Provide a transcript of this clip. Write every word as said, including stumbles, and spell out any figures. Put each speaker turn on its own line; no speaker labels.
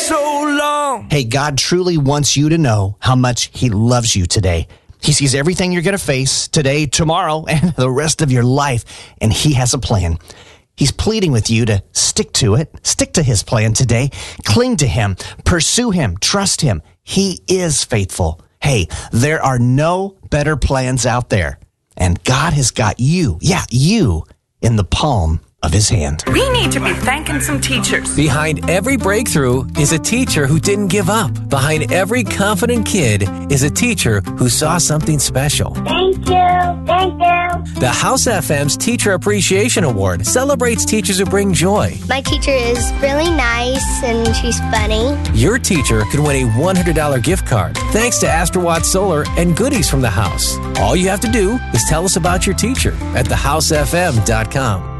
so long.
Hey, God truly wants you to know how much He loves you today. He sees everything you're going to face today, tomorrow, and the rest of your life, and He has a plan. He's pleading with you to stick to it, stick to His plan today, cling to Him, pursue Him, trust Him. He is faithful. Hey, there are no better plans out there, and God has got you, yeah, you, in the palm of His hand.
We need to be thanking some teachers.
Behind every breakthrough is a teacher who didn't give up. Behind every confident kid is a teacher who saw something special.
Thank you. Thank you.
The House F M's Teacher Appreciation Award celebrates teachers who bring joy.
My teacher is really nice and she's funny.
Your teacher could win a one hundred dollars gift card thanks to Astrowatt Solar and goodies from the house. All you have to do is tell us about your teacher at the house f m dot com.